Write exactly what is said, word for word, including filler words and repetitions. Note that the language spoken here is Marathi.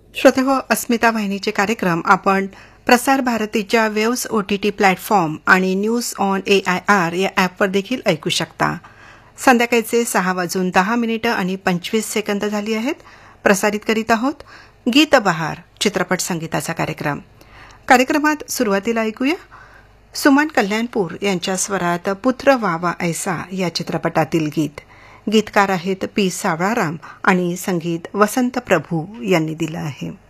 श्रोतेहो, अस्मिता वाहिनीचे कार्यक्रम आपण प्रसार भारतीच्या वेव्स ओटीटी प्लॅटफॉर्म आणि news on A I R या ॲपवर देखील ऐकू शकता. संध्याकाळचे सहा वाजून दहा मिनिटं आणि पंचवीस सेकंद झाली आहेत. प्रसारित करीत आहोत गीत बहार चित्रपट संगीताचा कार्यक्रम. कार्यक्रमात सुरुवातीला ऐकूया सुमन कल्याणपूर यांच्या स्वरात पुत्र वावा ऐसा या चित्रपटातील गीत. गीतकार आहेत पी सावळाराम आणि संगीत वसंत प्रभू यांनी दिलं आहे.